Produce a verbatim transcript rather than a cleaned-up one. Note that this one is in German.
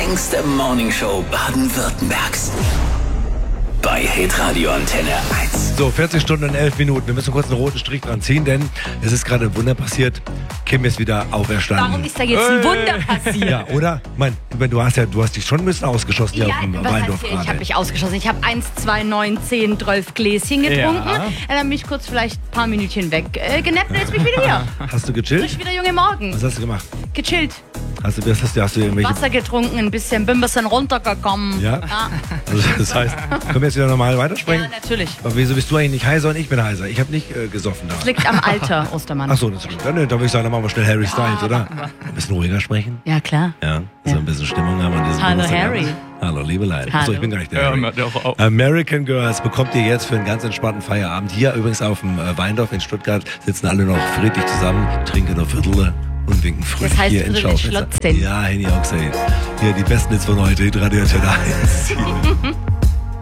längste Morningshow Baden-Württembergs. Bei Hitradio Antenne eins. So, vierzig Stunden und elf Minuten. Wir müssen kurz einen roten Strich dran ziehen, denn es ist gerade ein Wunder passiert. Kim ist wieder auferstanden. Warum ist da jetzt ein Wunder passiert? Ja, oder? Ich meine, du hast ja, du hast dich schon ein bisschen ausgeschossen hier Ja, auf dem was heißt Weindorf hier? Ich habe gerade. mich ausgeschossen. Ich habe eins, zwei, neun, zehn, zwölf Gläschen getrunken. Ja. Dann bin ich kurz vielleicht ein paar Minütchen weg äh, genappt und jetzt bin ich wieder hier. Hast du gechillt? Frisch wieder junge Morgen. Was hast du gemacht? Gechillt. Hast du, das hast du, hast du irgendwelche... Wasser getrunken, ein bisschen, bin ein bisschen runtergekommen. Ja? Ja, Also das heißt, können wir jetzt wieder normal weitersprechen? ja natürlich. Aber wieso bist du eigentlich nicht heiser und ich bin heiser? Ich habe nicht äh, gesoffen da. Das liegt am Alter, Ostermann. Ach so, das stimmt. Ja, ne, da würde ich sagen, dann machen wir schnell Harry Styles, oder? Ein bisschen ruhiger sprechen. Ja, klar. Ja, so ein bisschen Stimmung haben wir dieses Hallo, Geburtstag. Harry. Hallo, liebe Leute. Hallo. Achso, ich bin gar nicht der Ja, Harry. der auch auf. American Girls bekommt ihr jetzt für einen ganz entspannten Feierabend. Hier übrigens auf dem äh, Weindorf in Stuttgart sitzen alle noch friedlich zusammen, trinken noch Viertel und winken fröhlich Das heißt hier in Viertel Schaufenster. Schlotzen. Ja, hätte ich auch gesehen. Hier die besten Hits von heute, Hitradio Antenne eins.